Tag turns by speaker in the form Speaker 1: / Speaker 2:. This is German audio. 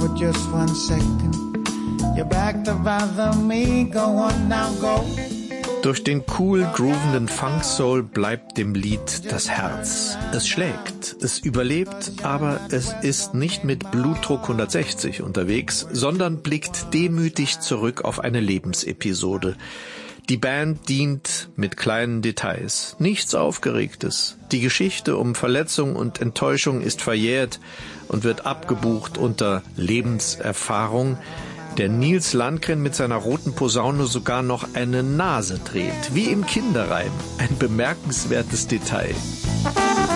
Speaker 1: for just 1 second. You're back to bother me, go on now, go.
Speaker 2: Durch den cool groovenden Funk-Soul bleibt dem Lied das Herz. Es schlägt, es überlebt, aber es ist nicht mit Blutdruck 160 unterwegs, sondern blickt demütig zurück auf eine Lebensepisode. Die Band dient mit kleinen Details, nichts Aufgeregtes. Die Geschichte um Verletzung und Enttäuschung ist verjährt und wird abgebucht unter Lebenserfahrung, der Nils Landgren mit seiner roten Posaune sogar noch eine Nase dreht, wie im Kinderreim. Ein bemerkenswertes Detail.